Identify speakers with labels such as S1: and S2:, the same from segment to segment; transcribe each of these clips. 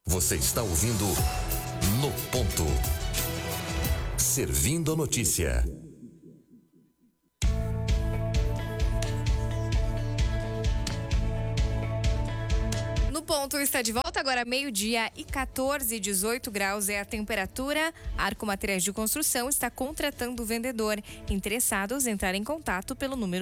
S1: Você está ouvindo No Ponto. Servindo a notícia.
S2: No Ponto está de volta agora, 12h14, 18 graus é a temperatura. Arco Materiais de Construção está contratando o vendedor. Interessados, entrar em contato pelo número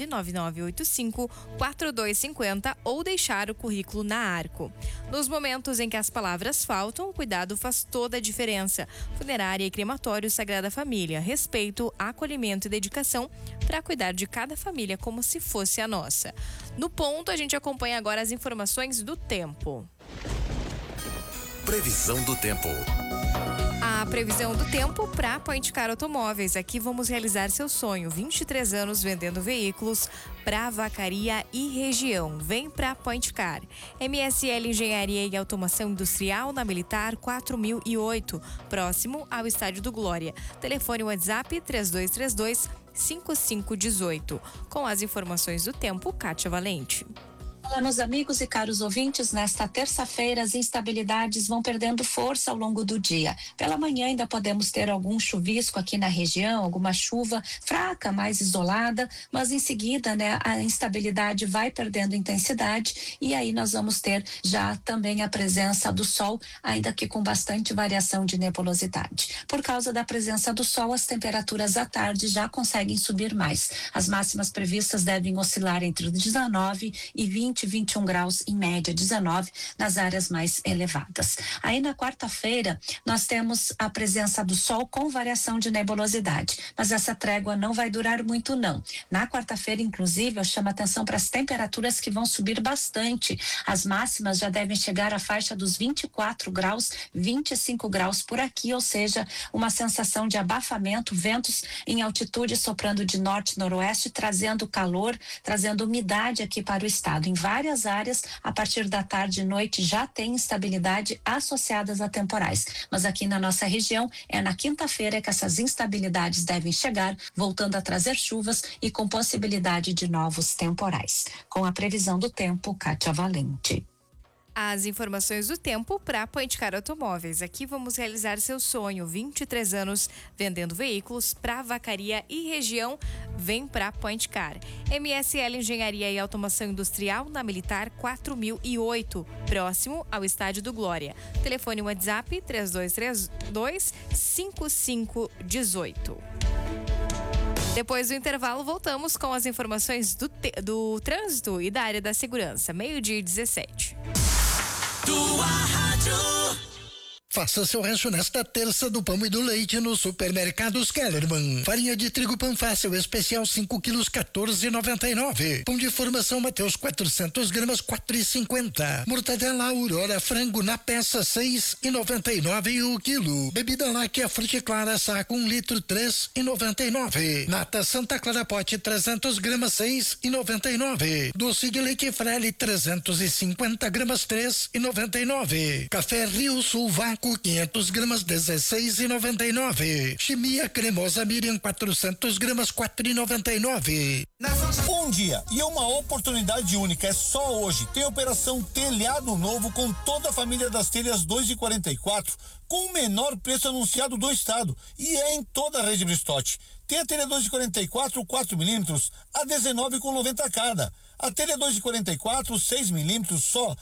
S2: 99985-4250 ou deixar o currículo na Arco. Nos momentos em que as palavras faltam, o cuidado faz toda a diferença. Funerária e crematório Sagrada Família. Respeito, acolhimento e dedicação para cuidar de cada família como se fosse a nossa. No Ponto, a gente acompanha agora as informações do tempo.
S1: Previsão do tempo.
S2: A previsão do tempo para Point Car Automóveis. Aqui vamos realizar seu sonho. 23 anos vendendo veículos para Vacaria e região. Vem para Point Car. MSL Engenharia e Automação Industrial na Militar 4008, próximo ao Estádio do Glória. Telefone WhatsApp 3232-5518. Com as informações do tempo, Kátia Valente.
S3: Olá, meus amigos e caros ouvintes. Nesta terça-feira, as instabilidades vão perdendo força ao longo do dia. Pela manhã ainda podemos ter algum chuvisco aqui na região, alguma chuva fraca, mais isolada, mas em seguida, a instabilidade vai perdendo intensidade e aí nós vamos ter já também a presença do sol, ainda que com bastante variação de nebulosidade. Por causa da presença do sol, as temperaturas à tarde já conseguem subir mais. As máximas previstas devem oscilar entre 19 e 21 graus, em média 19 nas áreas mais elevadas. Aí na quarta-feira nós temos a presença do sol com variação de nebulosidade, mas essa trégua não vai durar muito não. Na quarta-feira, inclusive, eu chamo atenção para as temperaturas que vão subir bastante. As máximas já devem chegar à faixa dos 24 graus, 25 graus por aqui, ou seja, uma sensação de abafamento, ventos em altitude soprando de norte e noroeste, trazendo calor, trazendo umidade aqui para o estado. Em várias áreas, a partir da tarde e noite já tem instabilidade associadas a temporais. Mas aqui na nossa região é na quinta-feira que essas instabilidades devem chegar, voltando a trazer chuvas e com possibilidade de novos temporais. Com a previsão do tempo, Kátia Valente.
S2: As informações do tempo para Point Car Automóveis. Aqui vamos realizar seu sonho. 23 anos vendendo veículos para Vacaria e região. Vem para Point Car. MSL Engenharia e Automação Industrial na Militar 4008, próximo ao Estádio do Glória. Telefone WhatsApp 3232-5518. Depois do intervalo, voltamos com as informações do trânsito e da área da segurança. 12h17.
S4: Tua rádio.
S5: Faça seu rancho nesta terça do pão e do leite no Supermercados Kellerman. Farinha de trigo Panfácil especial 5 quilos 14,99. Pão de formação Mateus 400 gramas 4,50. Mortadela Aurora frango na peça 6,99 o quilo. Bebida láctea Fruticlara saco 1 litro 3,99. Nata Santa Clara pote 300 gramas 6,99. Doce de leite Frele 350 gramas 3,99. Café Rio Sul Vácuo 500 gramas 16,99. Chimia cremosa Miriam 400 gramas 4,99.
S6: Um dia e uma oportunidade única, é só hoje. Tem operação Telhado Novo com toda a família das telhas 2 e 44 com o menor preço anunciado do estado e é em toda a rede Bristotti. Tem a telha 2 de 44 4 milímetros a 19,90 cada. A telha 2 de 44 6 milímetros só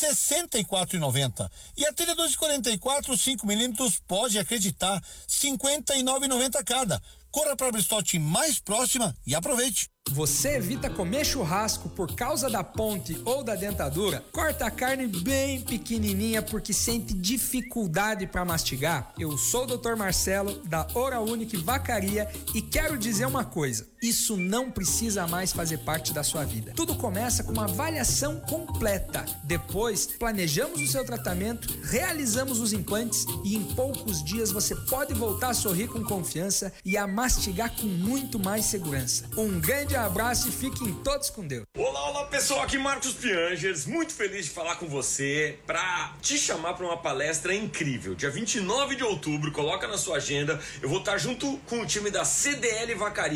S6: 64,90. E a telha 2 de 44 5 milímetros, pode acreditar, 59,90 cada. Corra para a Bristotti mais próxima e aproveite.
S7: Você evita comer churrasco por causa da ponte ou da dentadura? Corta a carne bem pequenininha porque sente dificuldade para mastigar? Eu sou o Dr. Marcelo da Oral Unique Vacaria e quero dizer uma coisa: isso não precisa mais fazer parte da sua vida. Tudo começa com uma avaliação completa. Depois, planejamos o seu tratamento, realizamos os implantes e em poucos dias você pode voltar a sorrir com confiança e a mastigar com muito mais segurança. Um grande abraço e fiquem todos com Deus.
S8: Olá pessoal, aqui Marcos Piangers, muito feliz de falar com você para te chamar para uma palestra incrível. Dia 29 de outubro, coloca na sua agenda, eu vou estar junto com o time da CDL Vacaria em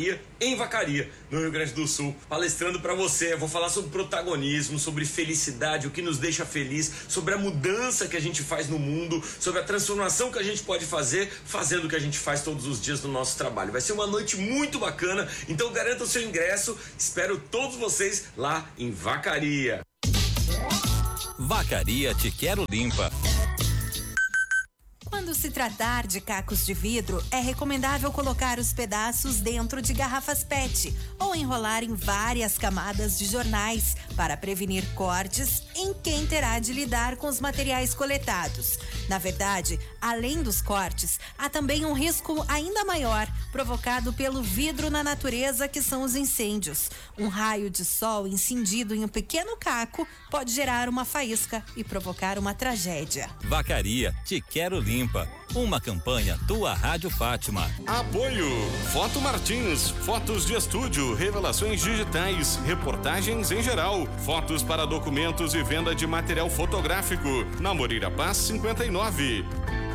S8: em Vacaria, no Rio Grande do Sul, palestrando para você. Eu vou falar sobre protagonismo, sobre felicidade, o que nos deixa feliz, sobre a mudança que a gente faz no mundo, sobre a transformação que a gente pode fazer fazendo o que a gente faz todos os dias no nosso trabalho. Vai ser uma noite muito bacana, então garanta o seu ingresso. Espero todos vocês lá em Vacaria.
S9: Vacaria Te Quero Limpa.
S10: Quando se tratar de cacos de vidro, é recomendável colocar os pedaços dentro de garrafas PET ou enrolar em várias camadas de jornais para prevenir cortes em quem terá de lidar com os materiais coletados. Na verdade, além dos cortes, há também um risco ainda maior provocado pelo vidro na natureza, que são os incêndios. Um raio de sol incendido em um pequeno caco pode gerar uma faísca e provocar uma tragédia.
S9: Vacaria Te Quero Limpa. Uma campanha Tua Rádio Fátima.
S11: Apoio Foto Martins, fotos de estúdio, revelações digitais, reportagens em geral, fotos para documentos e venda de material fotográfico. Na Moreira Paz 59.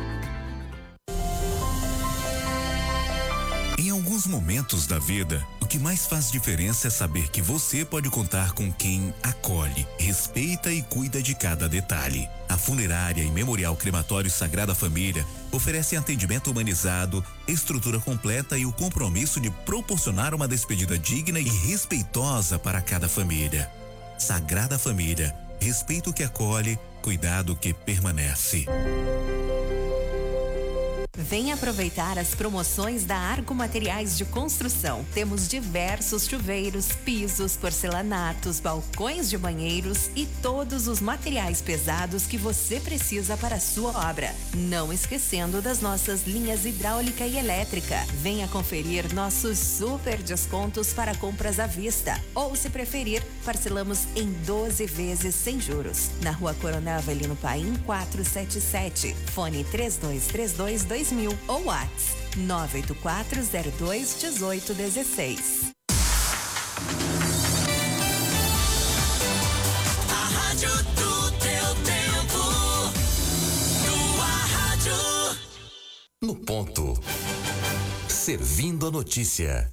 S12: Em alguns momentos da vida, o que mais faz diferença é saber que você pode contar com quem acolhe, respeita e cuida de cada detalhe. A Funerária e Memorial Crematório Sagrada Família oferecem atendimento humanizado, estrutura completa e o compromisso de proporcionar uma despedida digna e respeitosa para cada família. Sagrada Família, respeito que acolhe, cuidado que permanece.
S10: Venha aproveitar as promoções da Arco Materiais de Construção. Temos diversos chuveiros, pisos, porcelanatos, balcões de banheiros e todos os materiais pesados que você precisa para a sua obra. Não esquecendo das nossas linhas hidráulica e elétrica. Venha conferir nossos super descontos para compras à vista. Ou, se preferir, parcelamos em 12 vezes sem juros. Na Rua Coronel Avelino Paim, 477. Fone 3232-2000 ou WhatsApp 98402-1816.
S4: A rádio do teu tempo. Tua rádio.
S1: No ponto. Servindo a notícia.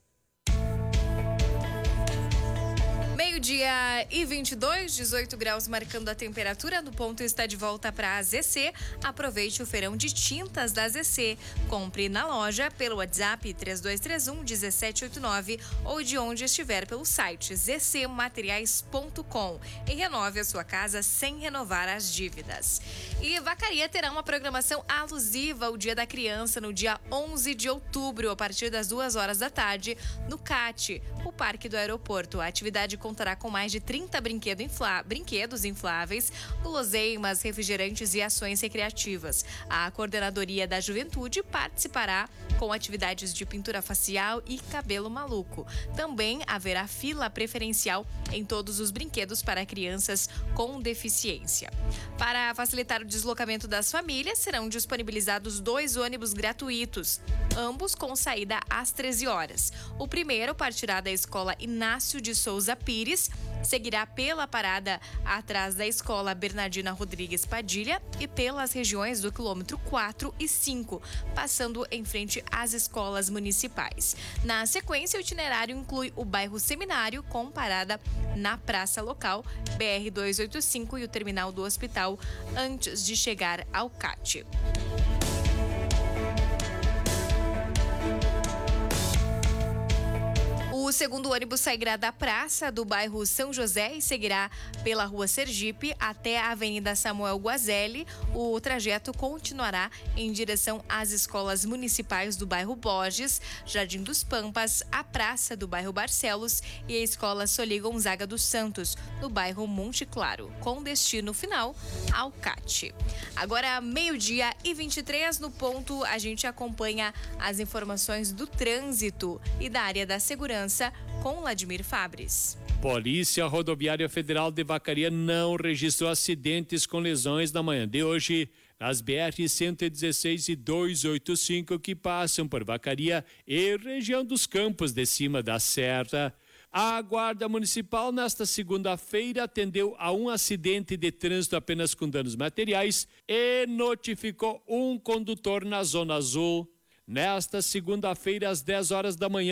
S2: Meio-dia e 22, 18 graus marcando a temperatura. No ponto está de volta para a ZC. Aproveite o feirão de tintas da ZC. Compre na loja pelo WhatsApp 3231-1789 ou de onde estiver pelo site zcmateriais.com e renove a sua casa sem renovar as dívidas. E Vacaria terá uma programação alusiva ao Dia da Criança no dia 11 de outubro, a partir das 2 horas da tarde, no CAT, o Parque do Aeroporto. A atividade contará com mais de 30 brinquedos infláveis, guloseimas, refrigerantes e ações recreativas. A Coordenadoria da Juventude participará com atividades de pintura facial e cabelo maluco. Também haverá fila preferencial em todos os brinquedos para crianças com deficiência. Para facilitar o deslocamento das famílias, serão disponibilizados 2 ônibus gratuitos, ambos com saída às 13 horas. O primeiro partirá da Escola Inácio de Souza Pires, seguirá pela parada atrás da Escola Bernardina Rodrigues Padilha e pelas regiões do quilômetro 4 e 5, passando em frente às escolas municipais. Na sequência, o itinerário inclui o bairro Seminário, com parada na praça local, BR-285 e o terminal do hospital, antes de chegar ao CAT. O segundo ônibus sairá da praça do bairro São José e seguirá pela Rua Sergipe até a Avenida Samuel Guazelli. O trajeto continuará em direção às escolas municipais do bairro Borges, Jardim dos Pampas, a praça do bairro Barcelos e a Escola Soli Gonzaga dos Santos, no bairro Monte Claro, com destino final ao CAT. Agora, meio-dia e 23, no ponto, a gente acompanha as informações do trânsito e da área da segurança com Vladimir Fabres.
S13: Polícia Rodoviária Federal de Vacaria não registrou acidentes com lesões na manhã de hoje nas BR-116 e 285 que passam por Vacaria e região dos Campos de Cima da Serra. A Guarda Municipal, nesta segunda-feira, atendeu a um acidente de trânsito apenas com danos materiais e notificou um condutor na Zona Azul. Nesta segunda-feira, às 10 horas da manhã,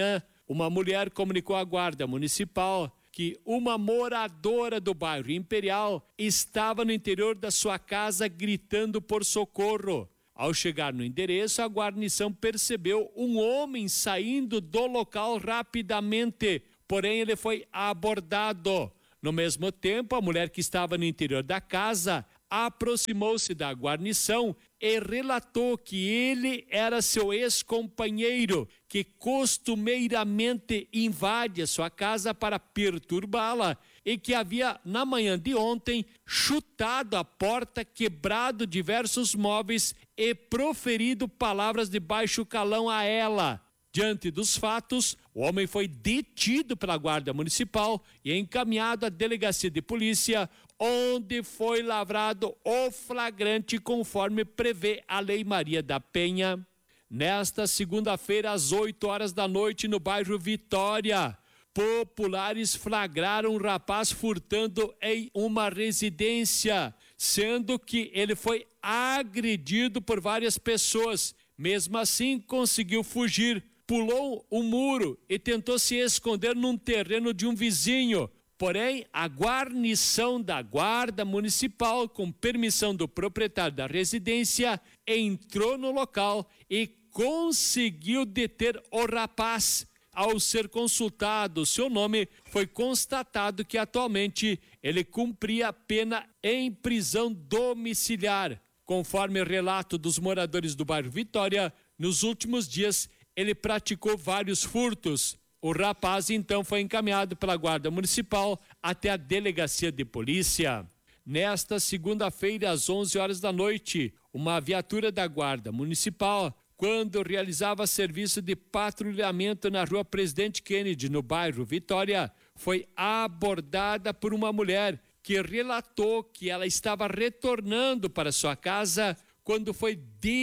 S13: uma mulher comunicou à Guarda Municipal que uma moradora do bairro Imperial estava no interior da sua casa gritando por socorro. Ao chegar no endereço, a guarnição percebeu um homem saindo do local rapidamente, porém ele foi abordado. No mesmo tempo, a mulher que estava no interior da casa aproximou-se da guarnição e relatou que ele era seu ex-companheiro, que costumeiramente invade a sua casa para perturbá-la e que havia, na manhã de ontem, chutado a porta, quebrado diversos móveis e proferido palavras de baixo calão a ela. Diante dos fatos, o homem foi detido pela Guarda Municipal e encaminhado à delegacia de polícia, onde foi lavrado o flagrante conforme prevê a Lei Maria da Penha. Nesta segunda-feira, às 8 horas da noite, no bairro Vitória, populares flagraram um rapaz furtando em uma residência, sendo que ele foi agredido por várias pessoas. Mesmo assim, conseguiu fugir, pulou um muro e tentou se esconder num terreno de um vizinho. Porém, a guarnição da Guarda Municipal, com permissão do proprietário da residência, entrou no local e conseguiu deter o rapaz. Ao ser consultado o seu nome, foi constatado que atualmente ele cumpria pena em prisão domiciliar. Conforme relato dos moradores do bairro Vitória, nos últimos dias ele praticou vários furtos. O rapaz então foi encaminhado pela Guarda Municipal até a delegacia de polícia. Nesta segunda-feira, às 11 horas da noite, uma viatura da Guarda Municipal, quando realizava serviço de patrulhamento na rua Presidente Kennedy, no bairro Vitória, foi abordada por uma mulher que relatou que ela estava retornando para sua casa quando foi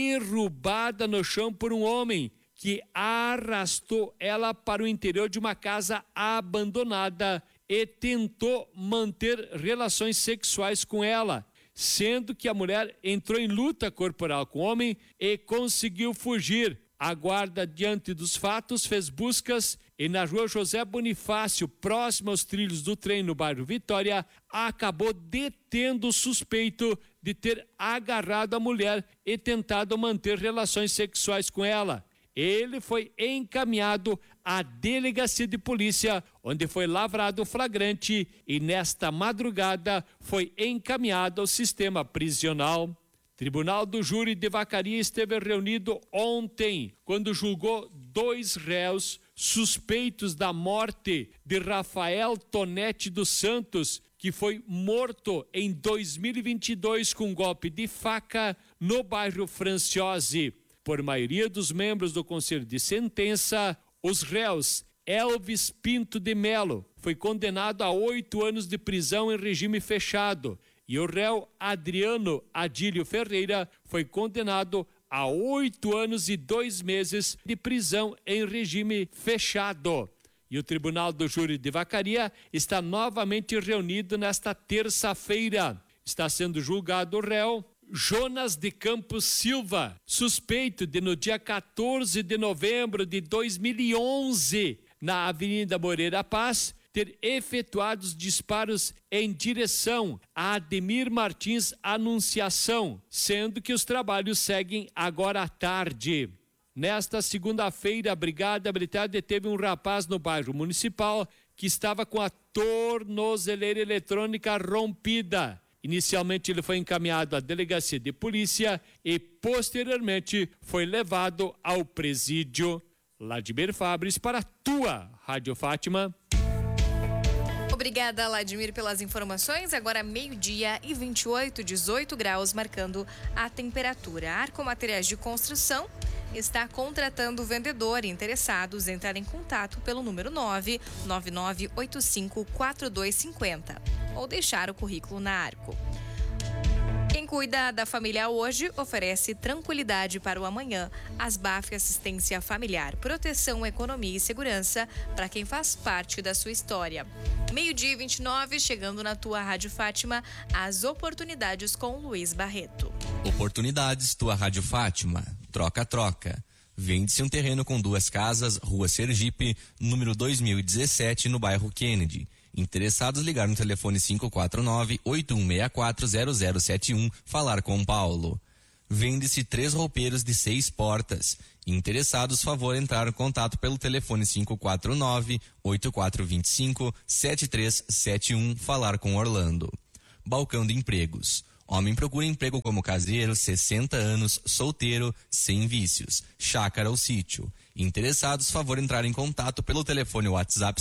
S13: derrubada no chão por um homem que arrastou ela para o interior de uma casa abandonada e tentou manter relações sexuais com ela, sendo que a mulher entrou em luta corporal com o homem e conseguiu fugir. A guarda, diante dos fatos, fez buscas e na rua José Bonifácio, próximo aos trilhos do trem no bairro Vitória, acabou detendo o suspeito de ter agarrado a mulher e tentado manter relações sexuais com ela. Ele foi encaminhado à delegacia de polícia, onde foi lavrado o flagrante e nesta madrugada foi encaminhado ao sistema prisional. Tribunal do Júri de Vacaria esteve reunido ontem, quando julgou 2 réus suspeitos da morte de Rafael Tonetti dos Santos, que foi morto em 2022 com um golpe de faca no bairro Franciose. Por maioria dos membros do Conselho de Sentença, os réus Elvis Pinto de Melo foi condenado a 8 anos de prisão em regime fechado e o réu Adriano Adílio Ferreira foi condenado a 8 anos e 2 meses de prisão em regime fechado. E o Tribunal do Júri de Vacaria está novamente reunido nesta terça-feira. Está sendo julgado o réu Jonas de Campos Silva, suspeito de no dia 14 de novembro de 2011, na Avenida Moreira Paz, ter efetuado os disparos em direção a Ademir Martins Anunciação, sendo que os trabalhos seguem agora à tarde. Nesta segunda-feira, a Brigada Militar deteve um rapaz no bairro Municipal que estava com a tornozeleira eletrônica rompida. Inicialmente ele foi encaminhado à delegacia de polícia e posteriormente foi levado ao presídio. Ladimir Fabres para a tua Rádio Fátima.
S2: Obrigada, Ladimir, pelas informações. Agora 12:28, 18 graus, marcando a temperatura. Arco Materiais de Construção está contratando vendedor. Interessados, entrar em contato pelo número 999854250 ou deixar o currículo na Arco. Quem cuida da família hoje oferece tranquilidade para o amanhã. Asbaf Assistência Familiar, proteção, economia e segurança para quem faz parte da sua história. 12:29, chegando na tua Rádio Fátima, as oportunidades com Luiz Barreto.
S14: Oportunidades, tua Rádio Fátima. Troca. Vende-se um terreno com 2 casas, Rua Sergipe, número 2017, no bairro Kennedy. Interessados, ligar no telefone 549-8164-0071, falar com Paulo. Vende-se 3 roupeiros de 6 portas. Interessados, favor entrar em contato pelo telefone 549-8425-7371, falar com Orlando. Balcão de empregos. Homem procura emprego como caseiro, 60 anos, solteiro, sem vícios, chácara ou sítio. Interessados, favor entrar em contato pelo telefone WhatsApp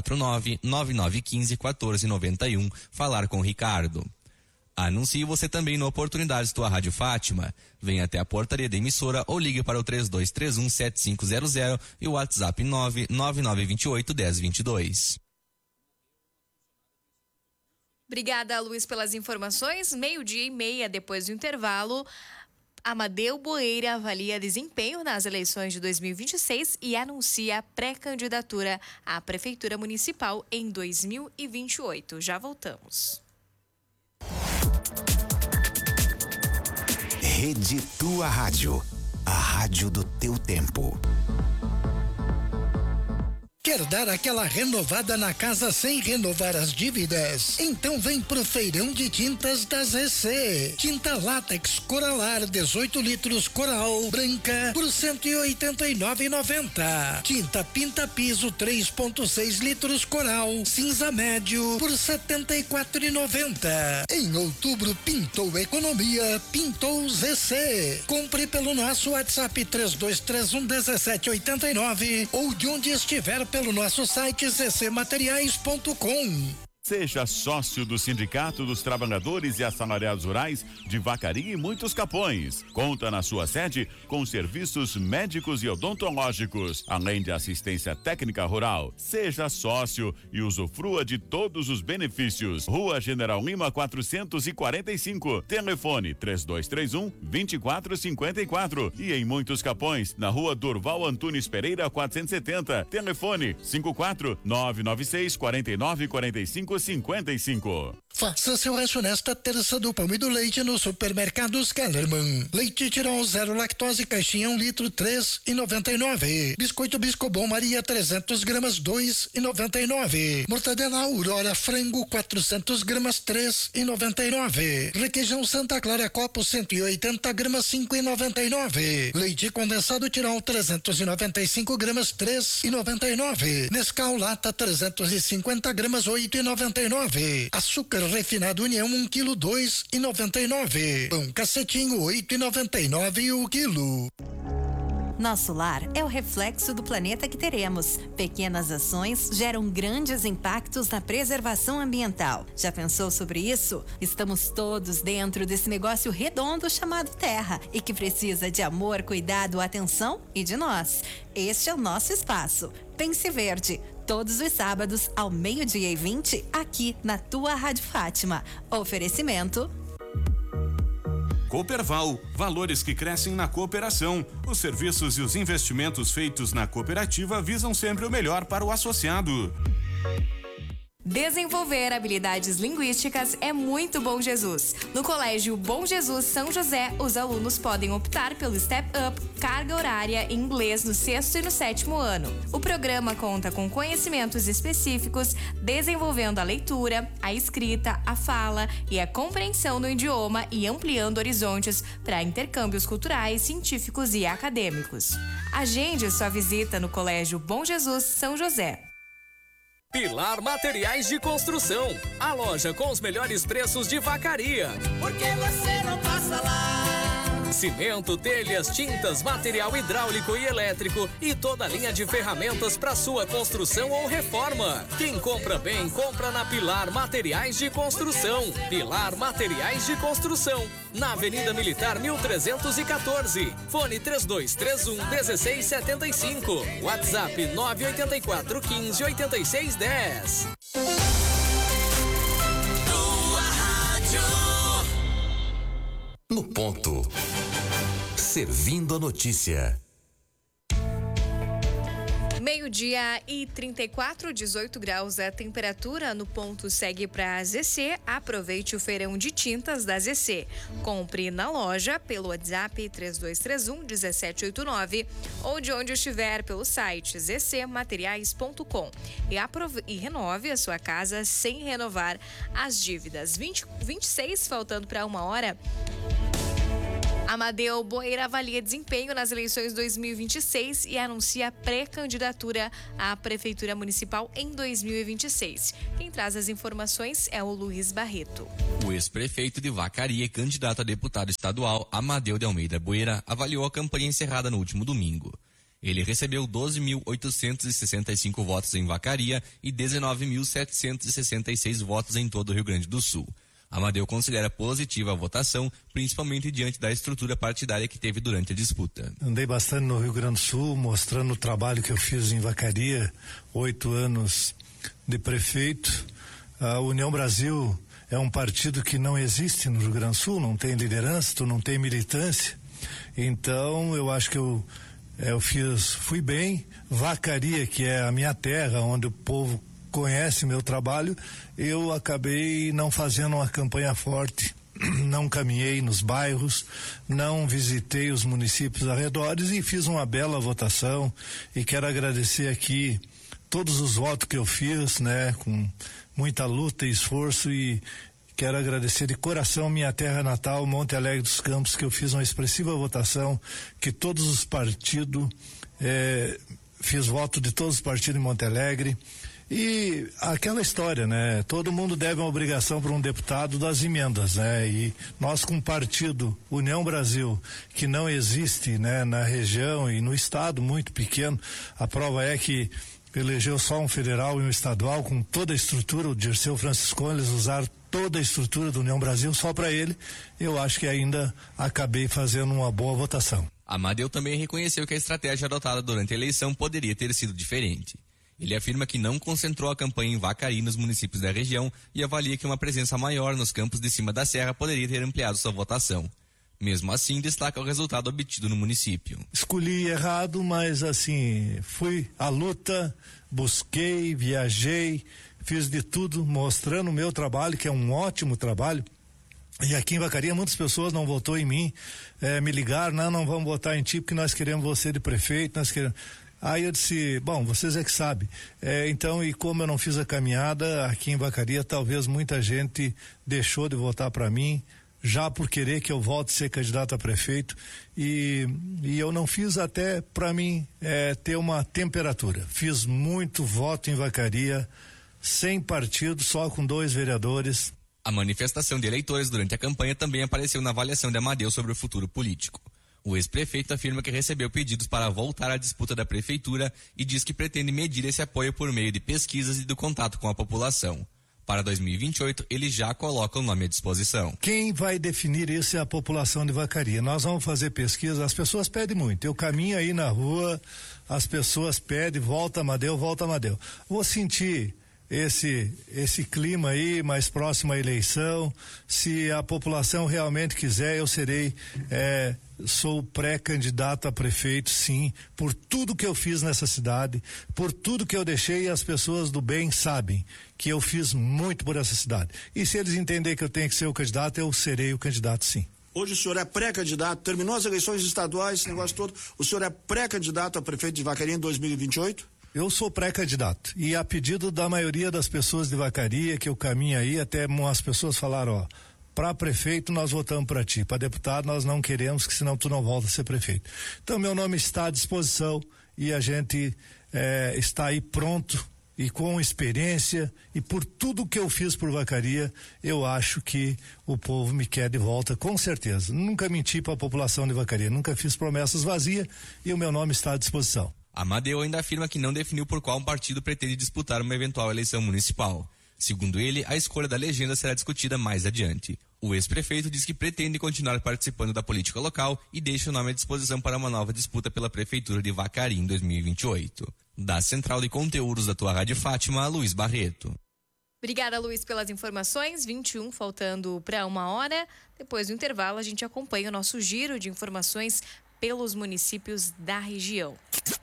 S14: 549-9915-1491, falar com Ricardo. Anuncie você também no Oportunidades Tua Rádio Fátima. Venha até a portaria da emissora ou ligue para o 3231-7500 e o WhatsApp 99928-1022.
S2: Obrigada, Luiz, pelas informações. 12:30, depois do intervalo, Amadeu Boeira avalia desempenho nas eleições de 2026 e anuncia pré-candidatura à Prefeitura Municipal em 2028. Já voltamos.
S15: Rede Tua Rádio, a rádio do teu tempo.
S5: Quer dar aquela renovada na casa sem renovar as dívidas? Então vem pro Feirão de Tintas da ZC. Tinta látex Coralar 18 litros Coral branca por R$ 189,90. Tinta pinta piso 3,6 litros Coral cinza médio por R$ 74,90. Em outubro pintou economia, pintou ZC. Compre pelo nosso WhatsApp 3231-1789 ou de onde estiver pelo nosso site ccmateriais.com.
S16: Seja sócio do Sindicato dos Trabalhadores e Assalariados Rurais de Vacaria e Muitos Capões. Conta na sua sede com serviços médicos e odontológicos, além de assistência técnica rural. Seja sócio e usufrua de todos os benefícios. Rua General Lima 445, telefone 3231-2454 e em Muitos Capões, na Rua Durval Antunes Pereira 470, telefone 54-996-4945-55.
S5: Faça seu rancho nesta terça do pão e do leite no Supermercados Kellerman. Leite Tirol 0 lactose caixinha 1 litro 3,99. Biscoito Biscobon Maria 300 gramas 2,99. Mortadela Aurora frango 400 gramas 3,99. Requeijão Santa Clara Copo 180 gramas 5,99. Leite condensado Tirol 395 gramas 3,99. Nescau Lata 350 gramas 8,99. Açúcar refinado União 1 quilo 2,99. Pão Cacetinho 8,99 o quilo.
S10: Nosso lar é o reflexo do planeta que teremos. Pequenas ações geram grandes impactos na preservação ambiental. Já pensou sobre isso? Estamos todos dentro desse negócio redondo chamado Terra e que precisa de amor, cuidado, atenção e de nós. Este é o nosso espaço. Pense Verde. Todos os sábados, ao 12:20, aqui na Tua Rádio Fátima. Oferecimento
S11: Cooperval, valores que crescem na cooperação. Os serviços e os investimentos feitos na cooperativa visam sempre o melhor para o associado.
S2: Desenvolver habilidades linguísticas é muito Bom Jesus. No Colégio Bom Jesus São José, os alunos podem optar pelo Step Up, carga horária em inglês no 6º e no 7º ano. O programa conta com conhecimentos específicos, desenvolvendo a leitura, a escrita, a fala e a compreensão no idioma e ampliando horizontes para intercâmbios culturais, científicos e acadêmicos. Agende sua visita no Colégio Bom Jesus São José.
S17: Pilar Materiais de Construção, a loja com os melhores preços de Vacaria.
S4: Por que você não passa lá?
S17: Cimento, telhas, tintas, material hidráulico e elétrico e toda a linha de ferramentas para sua construção ou reforma. Quem compra bem, compra na Pilar Materiais de Construção. Pilar Materiais de Construção, na Avenida Militar 1314. Fone 3231-1675. WhatsApp 984-15-8610.
S1: No ponto. Servindo a notícia.
S2: meio-dia e 34, 18 graus a temperatura. No ponto segue para a ZC. Aproveite o feirão de tintas da ZC. Compre na loja pelo WhatsApp 3231-1789 ou de onde estiver pelo site zcmateriais.com e renove a sua casa sem renovar as dívidas. 26, faltando para 1h. Amadeu Boeira avalia desempenho nas eleições 2026 e anuncia pré-candidatura à Prefeitura Municipal em 2026. Quem traz as informações é o Luiz Barreto.
S14: O ex-prefeito de Vacaria e candidato a deputado estadual, Amadeu de Almeida Boeira, avaliou a campanha encerrada no último domingo. Ele recebeu 12.865 votos em Vacaria e 19.766 votos em todo o Rio Grande do Sul. Amadeu considera positiva a votação, principalmente diante da estrutura partidária que teve durante a disputa.
S18: Andei bastante no Rio Grande do Sul, mostrando o trabalho que eu fiz em Vacaria, 8 anos de prefeito. A União Brasil é um partido que não existe no Rio Grande do Sul, não tem liderança, tu não tem militância. Então, eu acho que eu fui bem. Vacaria, que é a minha terra, onde o povo conhece meu trabalho, eu acabei não fazendo uma campanha forte, não caminhei nos bairros, não visitei os municípios arredores e fiz uma bela votação e quero agradecer aqui todos os votos que eu fiz, né, com muita luta e esforço, e quero agradecer de coração minha terra natal, Monte Alegre dos Campos, que eu fiz uma expressiva votação, que todos os partidos, fiz voto de todos os partidos em Monte Alegre. E aquela história, né? Todo mundo deve uma obrigação para um deputado das emendas, né? E nós, com o partido União Brasil, que não existe, né, na região e no estado, muito pequeno, a prova é que elegeu só um federal e um estadual com toda a estrutura, o Dirceu Francisco, eles usaram toda a estrutura do União Brasil só para ele. Eu acho que ainda acabei fazendo uma boa votação.
S14: Amadeu também reconheceu que a estratégia adotada durante a eleição poderia ter sido diferente. Ele afirma que não concentrou a campanha em Vacaria nos municípios da região e avalia que uma presença maior nos campos de cima da serra poderia ter ampliado sua votação. Mesmo assim, destaca o resultado obtido no município.
S18: Escolhi errado, mas assim, fui à luta, busquei, viajei, fiz de tudo, mostrando o meu trabalho, que é um ótimo trabalho. E aqui em Vacaria muitas pessoas não votou em mim, me ligaram, não vamos votar em ti porque nós queremos você de prefeito, nós queremos... Aí eu disse, bom, vocês é que sabem. Então, e como eu não fiz a caminhada aqui em Vacaria, talvez muita gente deixou de votar para mim, já por querer que eu volte a ser candidato a prefeito, e eu não fiz até para mim ter uma temperatura. Fiz muito voto em Vacaria, sem partido, só com 2 vereadores.
S14: A manifestação de eleitores durante a campanha também apareceu na avaliação de Amadeu sobre o futuro político. O ex-prefeito afirma que recebeu pedidos para voltar à disputa da prefeitura e diz que pretende medir esse apoio por meio de pesquisas e do contato com a população. Para 2028, ele já coloca o nome à disposição.
S18: Quem vai definir isso é a população de Vacaria. Nós vamos fazer pesquisa, as pessoas pedem muito. Eu caminho aí na rua, as pessoas pedem, volta Amadeu, volta Amadeu. Vou sentir esse clima aí mais próximo à eleição. Se a população realmente quiser, eu serei sou pré-candidato a prefeito, sim, por tudo que eu fiz nessa cidade, por tudo que eu deixei, as pessoas do bem sabem que eu fiz muito por essa cidade. E se eles entenderem que eu tenho que ser o candidato, eu serei o candidato, sim.
S19: Hoje o senhor é pré-candidato, terminou as eleições estaduais, esse negócio todo, o senhor é pré-candidato a prefeito de Vacaria em 2028?
S18: Eu sou pré-candidato e a pedido da maioria das pessoas de Vacaria que eu caminho aí, até as pessoas falaram, para prefeito nós votamos para ti, para deputado nós não queremos, que senão tu não volta a ser prefeito. Então meu nome está à disposição e a gente está aí pronto e com experiência, e por tudo que eu fiz por Vacaria, eu acho que o povo me quer de volta, com certeza. Nunca menti para a população de Vacaria, nunca fiz promessas vazias e o meu nome está à disposição.
S14: Amadeu ainda afirma que não definiu por qual partido pretende disputar uma eventual eleição municipal. Segundo ele, a escolha da legenda será discutida mais adiante. O ex-prefeito diz que pretende continuar participando da política local e deixa o nome à disposição para uma nova disputa pela prefeitura de Vacaria em 2028. Da Central de Conteúdos da tua Rádio Fátima, Luiz Barreto.
S2: Obrigada, Luiz, pelas informações. 21, faltando para 1h. Depois do intervalo, a gente acompanha o nosso giro de informações pelos municípios da região.